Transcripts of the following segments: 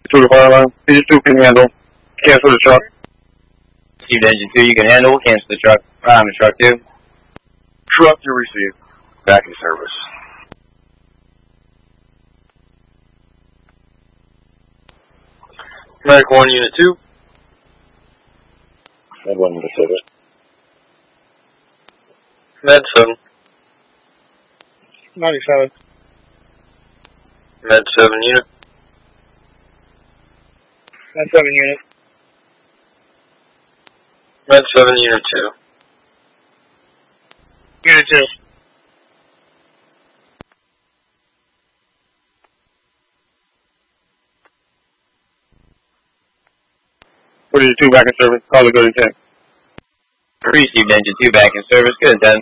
To the fire alarm. Engine 2 can handle. Cancel the truck. Received engine 2, you can handle. Cancel the truck. The truck 2. Truck you received. Back in service. Medic 1, Unit 2. Med 1 Unit service. Med 7. 97. Med 7 Unit. Med 7 Unit. Med 7 Unit 2. Unit 2. What is 2 back in service? Call the good intent. Received engine 2 back in service. Good intent.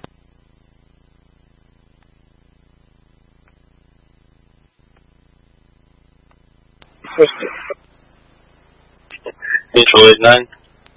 Mutual 8-9.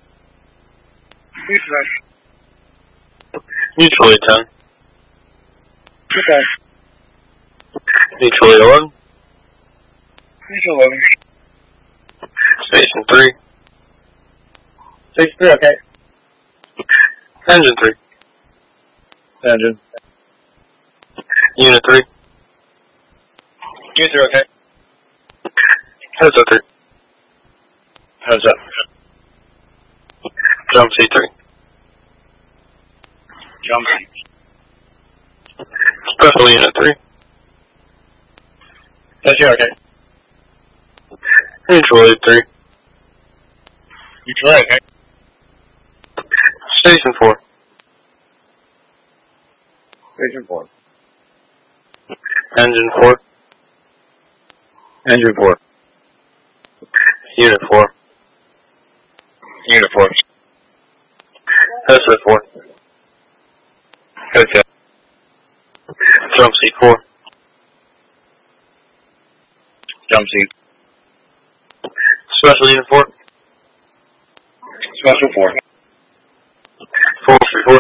Mutual 8-10. Okay. Mutual 8-11. Mutual 11. Station 3. Station 3, okay. Engine 3. Engine. Unit 3. Unit 3, okay. Heads up 3. Heads up. Jump C3. Jump seat. Special Unit 3. That's you, okay. Mutual 8-3. Mutual 8, okay. Station 4. Station 4. Engine 4. Engine 4. Unit 4. Unit 4. Headset 4. Headset. Jump seat 4. Jump seat. Special Unit 4. Special 4. Forestry 4.